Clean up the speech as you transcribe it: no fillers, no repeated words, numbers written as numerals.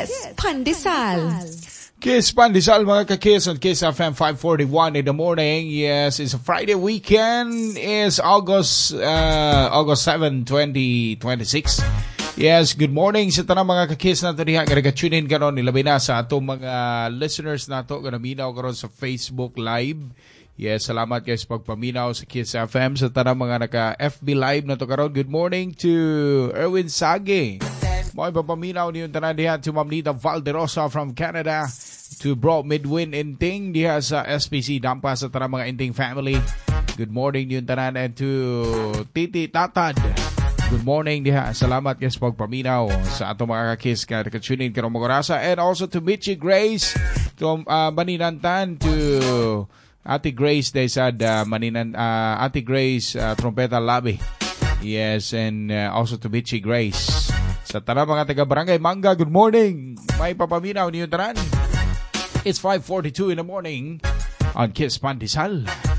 Kiss Pandesal. Kiss Pandesal mga ka-Kiss on Kiss FM 541 in the morning. Yes, it's a Friday weekend. It's August 7, 2026. Yes, good morning sa tanang mga ka-Kiss nato diha. Tune in karon nilabay na sa atong mga listeners nato ganaminaw karon sa Facebook Live. Yes, salamat guys pagpaminaw sa Kiss FM sa tanang mga naka-FB Live nato karon. Good morning to Erwin Sage. Mo ipapaminaw niyo tanan diha to Ma'am Nita Valderosa from Canada. To Bro Midwin Inting diha sa SPC Dampa sa tanang mga Inting family. Good morning niyo tanan, and to Titi Tatad. Good morning diha. Salamat guys pagpaminaw sa atong mga ka-Kiss ka tune in karong mga orasa, and also to Mitchie Grace, to Maninantan, to Ate Grace Desad, Ate Grace Trompeta Labi. Yes, and also to Mitchie Grace. Sa tanang mga taga Barangay Manga, good morning. May papaminaw niyo tanan. It's 5:42 in the morning on Kiss Pandesal.